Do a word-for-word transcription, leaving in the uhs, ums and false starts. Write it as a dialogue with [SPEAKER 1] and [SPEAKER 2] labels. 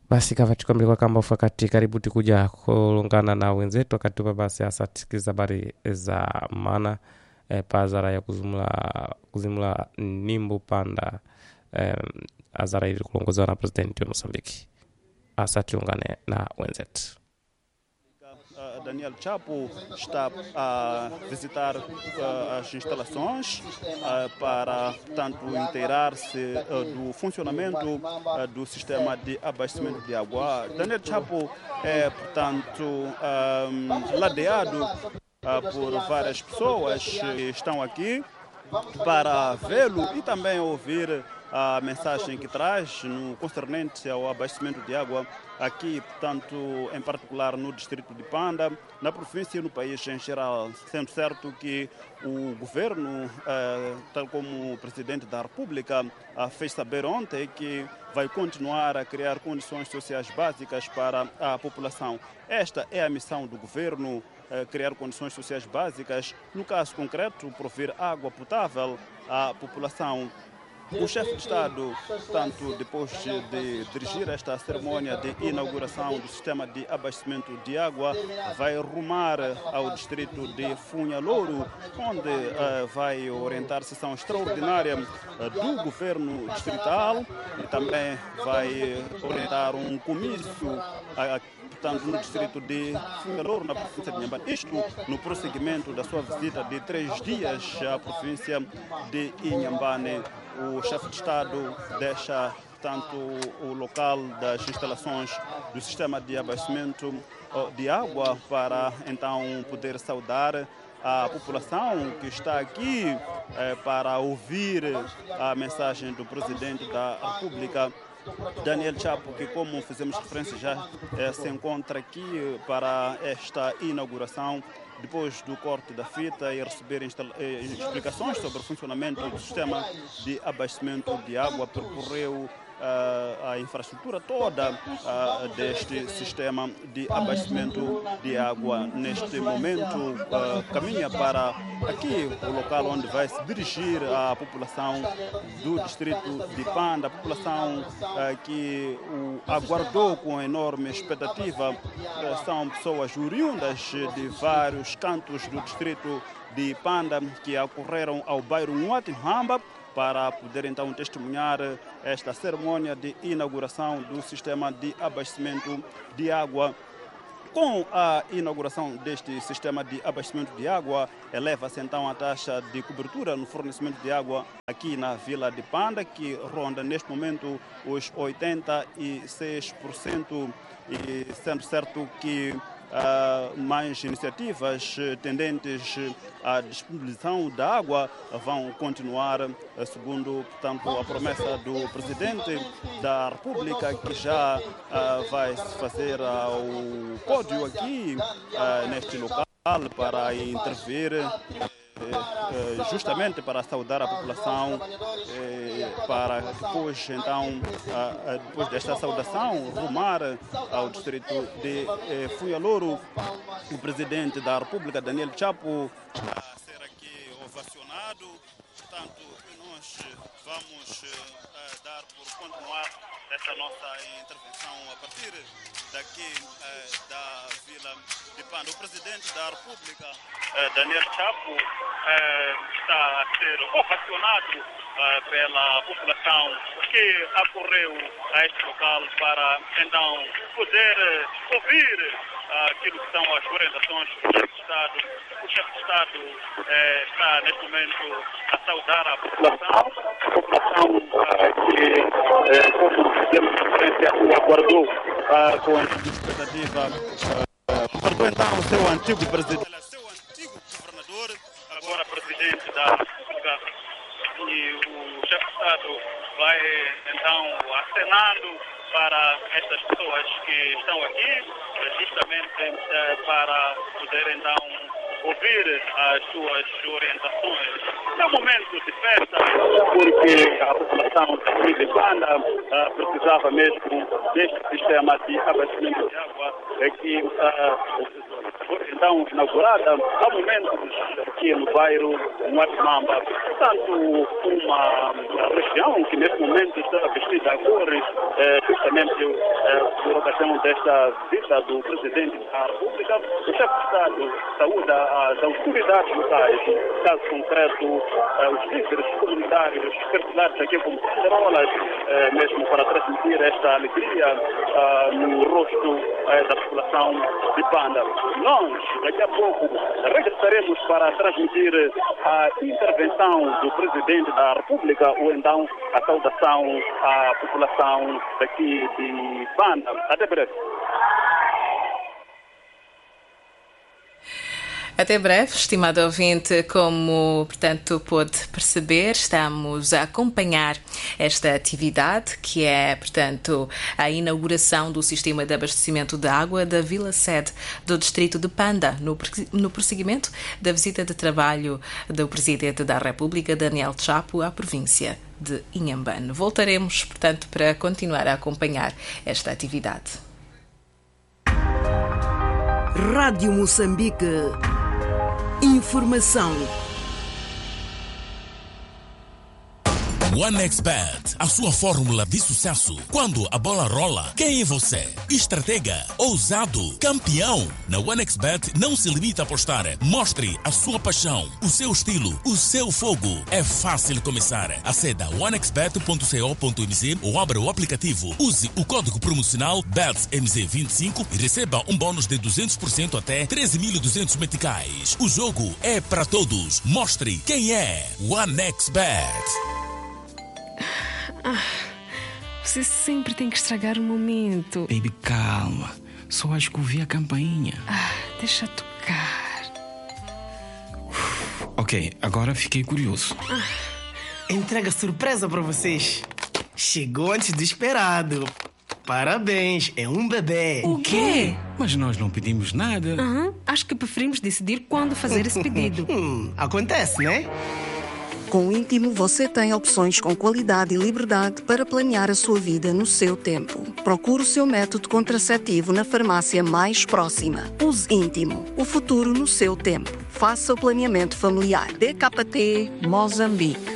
[SPEAKER 1] Basi kavachikwambirwa kamba ufakati karibu tikuja kulungana na wenzetu wakatupa basi hasa tikiza habari za maana e, pazara ya kuzimula, kuzimula nimbu panda e, azara ili kulongozwa na presidenti wa Mosambiki. Hasa tiungane na wenzetu.
[SPEAKER 2] Daniel Chapo está a visitar uh, as instalações uh, para, portanto, inteirar-se uh, do funcionamento uh, do sistema de abastecimento de água. Daniel Chapo é, portanto, um, ladeado uh, por várias pessoas que estão aqui para vê-lo e também ouvir a mensagem que traz no concernente ao abastecimento de água aqui, portanto, em particular no distrito de Panda, na província e no país em geral, sendo certo que o governo, eh, tal como o presidente da República, eh, fez saber ontem que vai continuar a criar condições sociais básicas para a população. Esta é a missão do governo, eh, criar condições sociais básicas, no caso concreto, prover água potável à população. O chefe de Estado, tanto depois de dirigir esta cerimônia de inauguração do sistema de abastecimento de água, vai rumar ao distrito de Funhalouro, onde uh, vai orientar sessão extraordinária uh, do governo distrital e também vai orientar um comício uh, portanto, no distrito de Funhalouro, na província de Inhambane. Isto no prosseguimento da sua visita de três dias à província de Inhambane. O chefe de Estado deixa, portanto, o local das instalações do sistema de abastecimento de água para, então, poder saudar a população que está aqui eh, para ouvir a mensagem do presidente da República, Daniel Chapo, que, como fizemos referência já, eh, se encontra aqui para esta inauguração, depois do corte da fita e receber eh, explicações sobre o funcionamento do sistema de abastecimento de água, percorreu Uh, a infraestrutura toda uh, deste sistema de abastecimento de água. Neste momento uh, caminha para aqui o local onde vai se dirigir a população do distrito de Panda, a população uh, que o aguardou com enorme expectativa. Uh, são pessoas oriundas de vários cantos do distrito de Panda que ocorreram ao bairro Nguatimhamba para poder então testemunhar esta cerimônia de inauguração do sistema de abastecimento de água. Com a inauguração deste sistema de abastecimento de água, eleva-se então a taxa de cobertura no fornecimento de água aqui na Vila de Panda, que ronda neste momento os oitenta e seis por cento, e sendo certo que Uh, mais iniciativas uh, tendentes à disponibilização da água uh, vão continuar, uh, segundo, portanto, a promessa do presidente da República, que já uh, vai fazer ao pódio aqui uh, neste local para intervir, justamente para saudar a população, para depois, então, depois desta saudação, rumar ao distrito de Funhalouro. O presidente da República, Daniel Chapo, a ser aqui ovacionado. Portanto, nós vamos dar por continuar esta nossa intervenção a partir daqui da Vila de Panda. O presidente da República, Daniel Chapo, está a ser ovacionado pela população que acorreu a este local para então poder ouvir aquilo que são as orientações do chefe de Estado. O chefe de Estado eh, está neste momento a saudar a população, a população eh, que, eh, como fizemos referência, o aguardou eh, com a expectativa. Eh, aguardou então o seu antigo presidente, seu antigo governador, agora presidente da República, e o chefe de Estado vai então acenando para estas pessoas que estão aqui, justamente eh, para poder então ouvir as suas orientações. É um momento de festa, porque a população de Panda uh, precisava mesmo deste sistema de abastecimento de água que uh, foi então inaugurada há momentos aqui no bairro Nguatimhamba. portanto, uma região que neste momento está vestida a cores, eh, justamente eh, por ocasião desta visita do Presidente da República, o chefe de Estado saúda as autoridades locais, caso concreto, eh, os líderes comunitários, particulares aqui como banderolas, eh, mesmo para transmitir esta alegria eh, no rosto eh, da população de Panda. Nós, daqui a pouco, regressaremos para transmitir a intervenção do Presidente da República ou então a saudação à população daqui de Panda. Até breve.
[SPEAKER 3] Até breve, estimado ouvinte. Como, portanto, pôde perceber, estamos a acompanhar esta atividade, que é, portanto, a inauguração do sistema de abastecimento de água da Vila Sede do distrito de Panda, no, no prosseguimento da visita de trabalho do Presidente da República, Daniel Chapo, à província de Inhambane. Voltaremos, portanto, para continuar a acompanhar esta atividade.
[SPEAKER 4] Rádio Moçambique. Informação.
[SPEAKER 5] OneXBet, a sua fórmula de sucesso. Quando a bola rola, quem é você? Estratega, ousado, campeão. Na OneXBet não se limita a apostar. Mostre a sua paixão, o seu estilo, o seu fogo. É fácil começar. Aceda one x bet ponto co ponto m z ou abra o aplicativo. Use o código promocional B E T S M Z vinte e cinco e receba um bônus de duzentos por cento até treze mil e duzentos meticais. O jogo é para todos. Mostre quem é OneXBet.
[SPEAKER 6] Ah, você sempre tem que estragar o momento.
[SPEAKER 7] Baby, calma. Só acho que ouvi a campainha.
[SPEAKER 6] Ah, deixa tocar.
[SPEAKER 7] Uf, ok, agora fiquei curioso.
[SPEAKER 6] Ah.
[SPEAKER 8] Entrega surpresa para vocês. Chegou antes do esperado. Parabéns, é um bebê.
[SPEAKER 6] O quê?
[SPEAKER 7] Mas nós não pedimos nada.
[SPEAKER 6] Uhum. Acho que preferimos decidir quando fazer esse pedido.
[SPEAKER 8] hum, acontece, né?
[SPEAKER 9] Com o Íntimo, você tem opções com qualidade e liberdade para planear a sua vida no seu tempo. Procure o seu método contraceptivo na farmácia mais próxima. Use Íntimo, o futuro no seu tempo. Faça o planeamento familiar. D K T Moçambique.